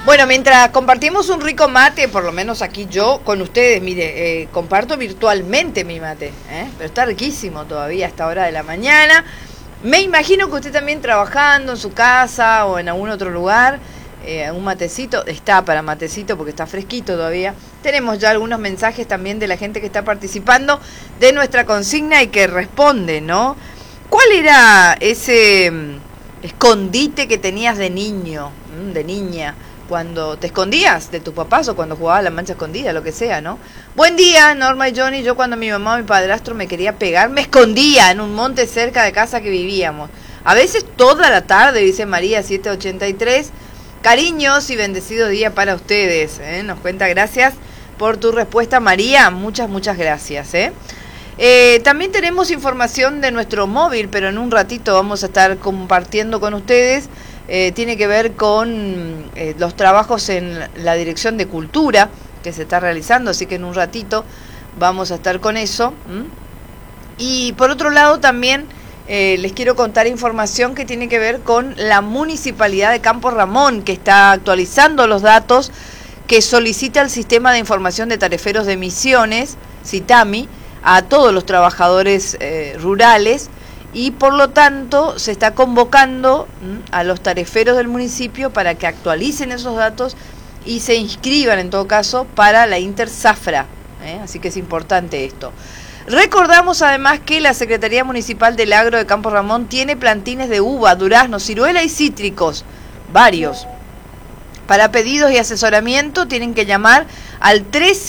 Bueno, mientras compartimos un rico mate, por lo menos aquí yo con ustedes, mire, comparto virtualmente mi mate, pero está riquísimo todavía a esta hora de la mañana. Me imagino que usted también trabajando en su casa o en algún otro lugar, un matecito, está para matecito porque está fresquito todavía. Tenemos ya algunos mensajes también de la gente que está participando de nuestra consigna y que responde, ¿no? ¿Cuál era ese escondite que tenías de niño, de niña? Cuando te escondías de tus papás o cuando jugabas a la mancha escondida, lo que sea, ¿no? Buen día, Norma y Johnny. Yo cuando mi mamá o mi padrastro me quería pegar, me escondía en un monte cerca de casa que vivíamos. A veces toda la tarde, dice María 783. Cariños y bendecido día para ustedes, ¿eh? Nos cuenta, gracias por tu respuesta, María. Muchas gracias, ¿eh? También tenemos información de nuestro móvil, pero en un ratito vamos a estar compartiendo con ustedes. Tiene que ver con los trabajos en la Dirección de Cultura que se está realizando, así que en un ratito vamos a estar con eso. Y por otro lado también les quiero contar información que tiene que ver con la Municipalidad de Campo Ramón, que está actualizando los datos que solicita el Sistema de Información de Tariferos de Misiones, SITAMI, a todos los trabajadores rurales. Y por lo tanto se está convocando a los tariferos del municipio para que actualicen esos datos y se inscriban en todo caso para la Intersafra, así que es importante esto. Recordamos además que la Secretaría Municipal del Agro de Campo Ramón tiene plantines de uva, durazno, ciruela y cítricos, varios. Para pedidos y asesoramiento tienen que llamar al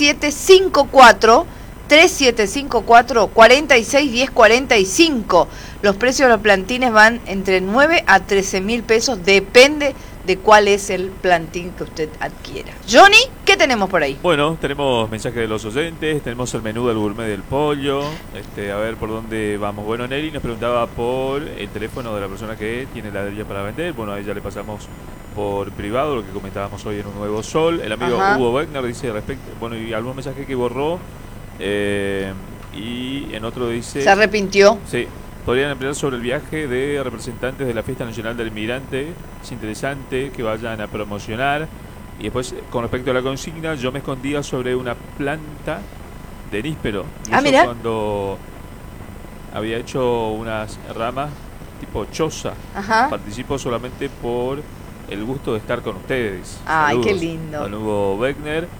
3754 46 10 45. Los precios de los plantines van entre 9 a 13 mil pesos, depende de cuál es el plantín que usted adquiera. Johnny, ¿qué tenemos por ahí? Bueno, tenemos mensajes de los oyentes, tenemos el menú del gourmet del pollo, a ver por dónde vamos. Bueno, Nelly nos preguntaba por el teléfono de la persona que tiene la heladería para vender. Bueno, ahí ya le pasamos por privado lo que comentábamos hoy en Un Nuevo Sol. El amigo Hugo Wegner dice respecto, bueno, y algún mensaje que borró, y en otro dice... ¿Se arrepintió? Sí. Podrían emplear sobre el viaje de representantes de la Fiesta Nacional del Migrante. Es interesante que vayan a promocionar. Y después, con respecto a la consigna, yo me escondía sobre una planta de níspero. Y eso mira. Cuando había hecho unas ramas tipo choza. Ajá. Participo solamente por el gusto de estar con ustedes. Ay, saludos, qué lindo. Don Hugo Wegner.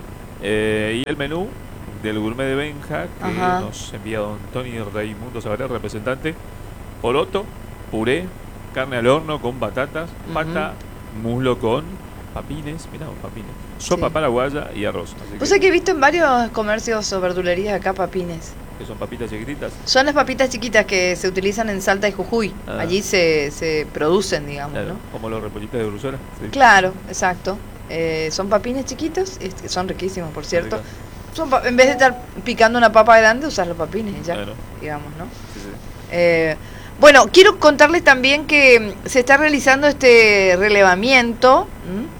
Y el menú del gourmet de Benja, que nos envía don Tony Raimundo Sabater, representante: poroto, puré, carne al horno con batatas, pata, muslo con papines, mirá, papines, sopa paraguaya y arroz. Pues hay que he visto en varios comercios o verdulerías acá papines. ¿Que son papitas chiquititas? Son las papitas chiquitas que se utilizan en Salta y Jujuy. Allí se producen, digamos, claro, ¿no? Como los repollitos de Bruselas. Sí. Claro, exacto. Son papines chiquitos, son riquísimos, por cierto. En vez de estar picando una papa grande, usas los papines ya, digamos, ¿no? Sí. Bueno, quiero contarles también que se está realizando este relevamiento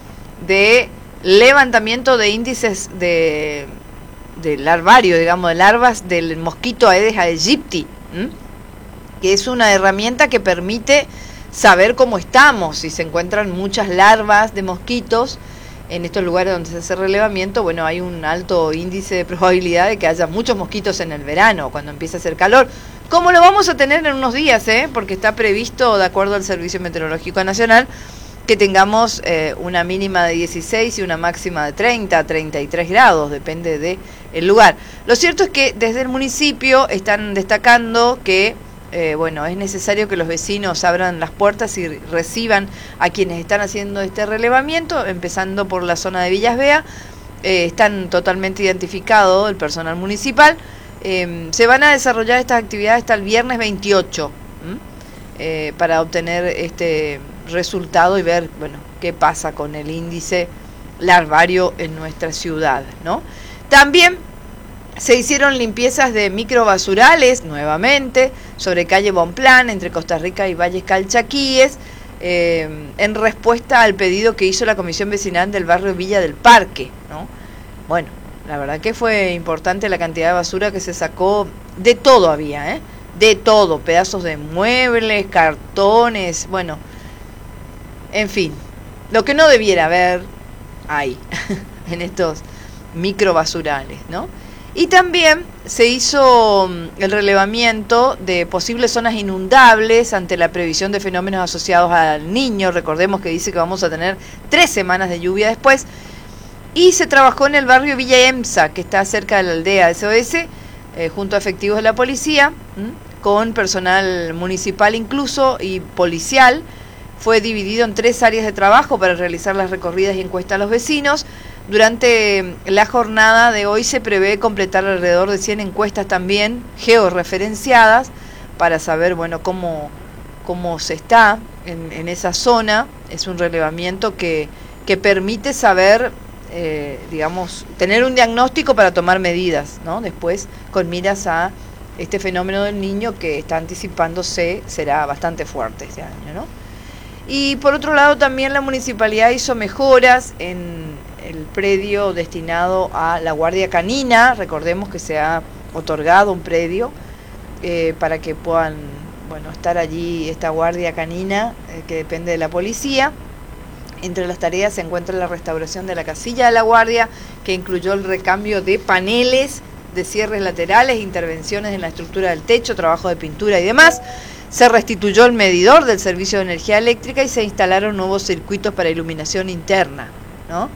de levantamiento de índices de larvario, digamos, de larvas del mosquito Aedes aegypti, que es una herramienta que permite saber cómo estamos, si se encuentran muchas larvas de mosquitos en estos lugares donde se hace relevamiento. Bueno, hay un alto índice de probabilidad de que haya muchos mosquitos en el verano, cuando empieza a hacer calor, como lo vamos a tener en unos días, porque está previsto, de acuerdo al Servicio Meteorológico Nacional, que tengamos una mínima de 16 y una máxima de 30, 33 grados, depende del lugar. Lo cierto es que desde el municipio están destacando que es necesario que los vecinos abran las puertas y reciban a quienes están haciendo este relevamiento, empezando por la zona de Villas Bea. Están totalmente identificados el personal municipal. Se van a desarrollar estas actividades hasta el viernes 28 para obtener este resultado y ver, qué pasa con el índice larvario en nuestra ciudad, ¿no? También se hicieron limpiezas de microbasurales nuevamente sobre calle Bonplan, entre Costa Rica y Valles Calchaquíes, en respuesta al pedido que hizo la Comisión Vecinal del barrio Villa del Parque, ¿no? Bueno, la verdad que fue importante la cantidad de basura que se sacó. De todo había, de todo, pedazos de muebles, cartones, en fin, lo que no debiera haber, hay en estos microbasurales, ¿no? Y también se hizo el relevamiento de posibles zonas inundables ante la previsión de fenómenos asociados al Niño. Recordemos que dice que vamos a tener 3 semanas de lluvia después. Y se trabajó en el barrio Villa Emsa, que está cerca de la aldea SOS, junto a efectivos de la policía, con personal municipal incluso y policial. Fue dividido en 3 áreas de trabajo para realizar las recorridas y encuestas a los vecinos. Durante la jornada de hoy se prevé completar alrededor de 100 encuestas también georreferenciadas para saber, bueno, cómo se está en esa zona. Es un relevamiento que permite saber, digamos, tener un diagnóstico para tomar medidas, ¿no? Después, con miras a este fenómeno del Niño que está anticipándose, será bastante fuerte este año, ¿no? Y por otro lado también la municipalidad hizo mejoras en el predio destinado a la Guardia Canina. Recordemos que se ha otorgado un predio para que puedan, bueno, estar allí esta Guardia Canina que depende de la policía. Entre las tareas se encuentra la restauración de la casilla de la Guardia, que incluyó el recambio de paneles, de cierres laterales, intervenciones en la estructura del techo, trabajo de pintura y demás. Se restituyó el medidor del servicio de energía eléctrica y se instalaron nuevos circuitos para iluminación interna, ¿no?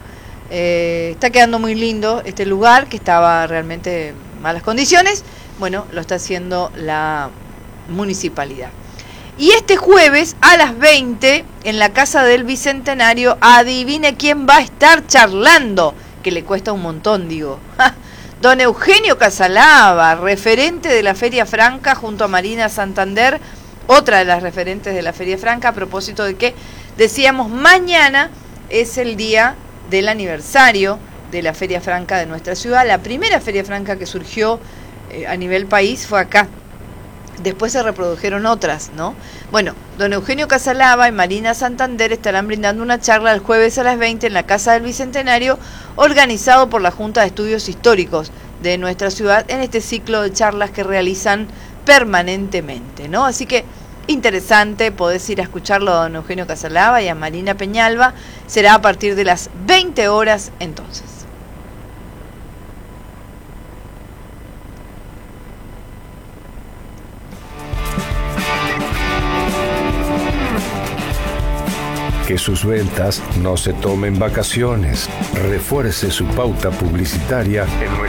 Está quedando muy lindo este lugar, que estaba realmente en malas condiciones. Bueno, lo está haciendo la municipalidad. Y este jueves a las 20, en la Casa del Bicentenario, adivine quién va a estar charlando, que le cuesta un montón, digo. Don Eugenio Casalava, referente de la Feria Franca junto a Marina Santander, otra de las referentes de la Feria Franca, a propósito de que decíamos mañana es el día del aniversario de la Feria Franca de nuestra ciudad. La primera Feria Franca que surgió a nivel país fue acá. Después se reprodujeron otras, ¿no? Bueno, don Eugenio Casalava y Marina Santander estarán brindando una charla el jueves a las 20 en la Casa del Bicentenario, organizado por la Junta de Estudios Históricos de nuestra ciudad, en este ciclo de charlas que realizan permanentemente, ¿no? Así que interesante, podés ir a escucharlo a don Eugenio Casalava y a Marina Peñalba. Será a partir de las 20 horas entonces. Que sus ventas no se tomen vacaciones. Refuerce su pauta publicitaria en nuestra